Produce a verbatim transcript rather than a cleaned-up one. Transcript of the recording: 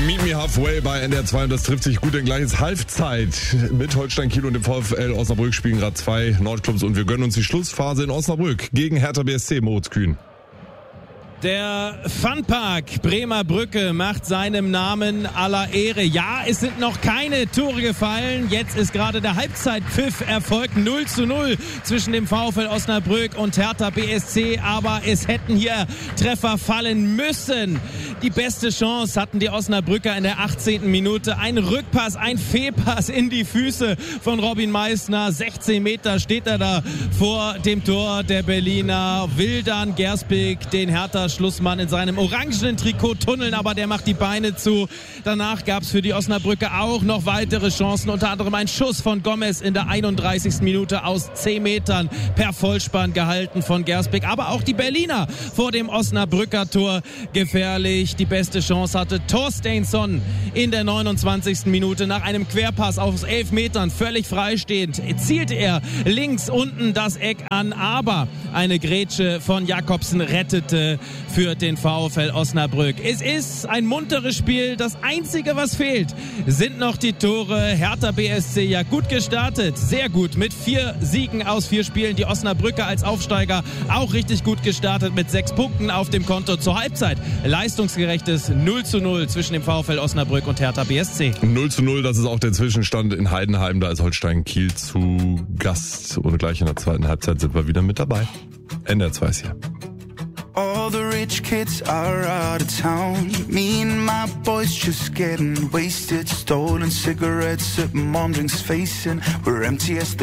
Meet Me Halfway bei N D R zwei und das trifft sich gut, denn gleich ist Halbzeit. Mit Holstein Kiel und dem VfL Osnabrück spielen gerade zwei Nordclubs und wir gönnen uns die Schlussphase in Osnabrück gegen Hertha B S C. Moritz Kühn. Der Funpark Bremer Brücke macht seinem Namen aller Ehre. Ja, es sind noch keine Tore gefallen. Jetzt ist gerade der Halbzeitpfiff erfolgt. null zu null zwischen dem VfL Osnabrück und Hertha B S C. Aber es hätten hier Treffer fallen müssen. Die beste Chance hatten die Osnabrücker in der achtzehnten Minute. Ein Rückpass, ein Fehlpass in die Füße von Robin Meissner. sechzehn Meter steht er da vor dem Tor der Berliner. Will dann Gersbeek den Hertha Schlussmann in seinem orangenen Trikot tunneln, aber der macht die Beine zu. Danach gab es für die Osnabrücker auch noch weitere Chancen, unter anderem ein Schuss von Gomez in der einunddreißigsten Minute aus zehn Metern per Vollspann gehalten von Gersbeek. Aber auch die Berliner vor dem Osnabrücker Tor gefährlich. Die beste Chance hatte Thorsteinsson in der neunundzwanzigsten Minute nach einem Querpass aus elf Metern, völlig freistehend, zielte er links unten das Eck an, aber eine Grätsche von Jakobsen rettete für den VfL Osnabrück. Es ist ein munteres Spiel. Das Einzige, was fehlt, sind noch die Tore. Hertha B S C ja gut gestartet. Sehr gut mit vier Siegen aus vier Spielen. Die Osnabrücker als Aufsteiger auch richtig gut gestartet mit sechs Punkten auf dem Konto zur Halbzeit. Leistungsgerechtes null zu null zwischen dem VfL Osnabrück und Hertha B S C. null zu null, das ist auch der Zwischenstand in Heidenheim. Da ist Holstein Kiel zu Gast. Und gleich in der zweiten Halbzeit sind wir wieder mit dabei. N D R zwei ist hier. All the rich kids are out of town. Me and my boys just getting wasted. Stolen cigarettes at mom drinks facing. We're empty as the